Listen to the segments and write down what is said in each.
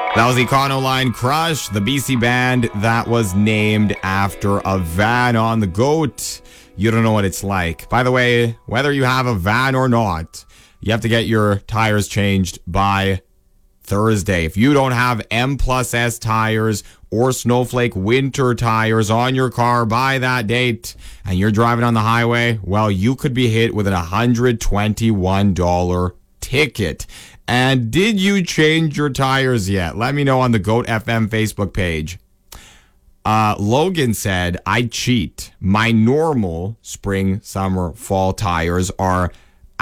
That was Econoline Crush, the BC band that was named after a van on the GOAT. You don't know what it's like. By the way, whether you have a van or not, you have to get your tires changed by Thursday. If you don't have M+S tires or Snowflake winter tires on your car by that date and you're driving on the highway, well, you could be hit with an $121 ticket. And did you change your tires yet? Let me know on the GOAT FM Facebook page. Logan said, I cheat. My normal spring, summer, fall tires are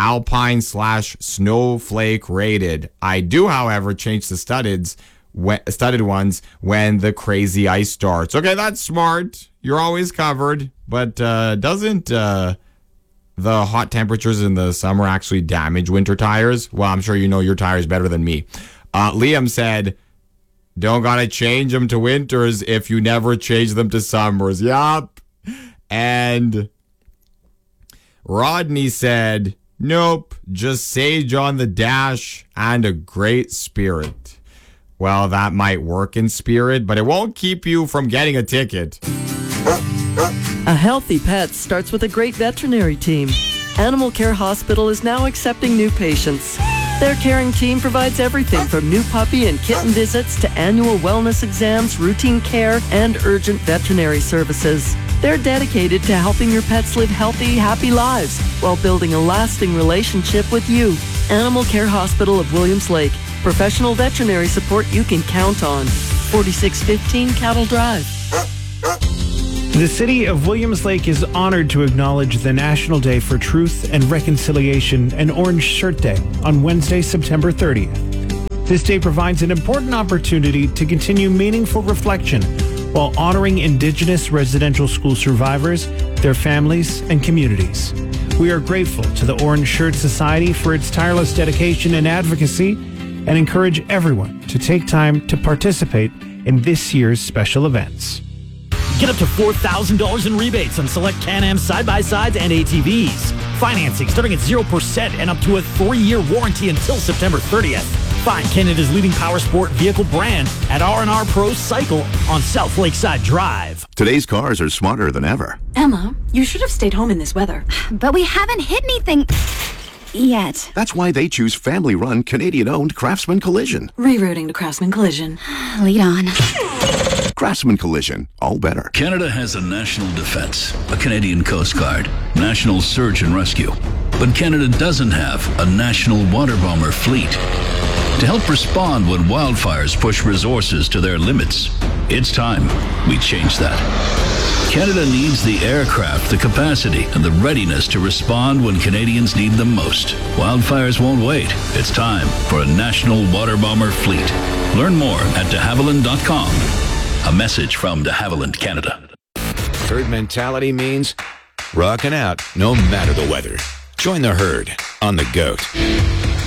Alpine/Snowflake rated. I do, however, change the studded ones when the crazy ice starts. Okay, that's smart. You're always covered. But doesn't the hot temperatures in the summer actually damage winter tires? Well, I'm sure you know your tires better than me. Liam said, don't gotta change them to winters if you never change them to summers. Yup. And Rodney said, nope, just sage on the dash and a great spirit. Well, that might work in spirit, but it won't keep you from getting a ticket. A healthy pet starts with a great veterinary team. Animal Care Hospital is now accepting new patients. Their caring team provides everything from new puppy and kitten visits to annual wellness exams, routine care, and urgent veterinary services. They're dedicated to helping your pets live healthy, happy lives while building a lasting relationship with you. Animal Care Hospital of Williams Lake. Professional veterinary support you can count on. 4615 Cattle Drive. The city of Williams Lake is honored to acknowledge the National Day for Truth and Reconciliation and Orange Shirt Day on Wednesday, September 30th. This day provides an important opportunity to continue meaningful reflection while honoring Indigenous residential school survivors, their families, and communities. We are grateful to the Orange Shirt Society for its tireless dedication and advocacy and encourage everyone to take time to participate in this year's special events. Get up to $4,000 in rebates on select Can-Am side-by-sides and ATVs. Financing starting at 0% and up to a 3-year warranty until September 30th. Find Canada's leading power sport vehicle brand at R&R Pro Cycle on South Lakeside Drive. Today's cars are smarter than ever. Emma, you should have stayed home in this weather. But we haven't hit anything yet. That's why they choose family-run, Canadian-owned Craftsman Collision. Rerouting to Craftsman Collision. Lead on. Craftsman Collision, all better. Canada has a national defense, a Canadian Coast Guard, national search and rescue. But Canada doesn't have a national water bomber fleet. To help respond when wildfires push resources to their limits, it's time we change that. Canada needs the aircraft, the capacity, and the readiness to respond when Canadians need them most. Wildfires won't wait. It's time for a national water bomber fleet. Learn more at de Havilland.com. A message from de Havilland, Canada. Herd mentality means rocking out no matter the weather. Join the herd on the GOAT.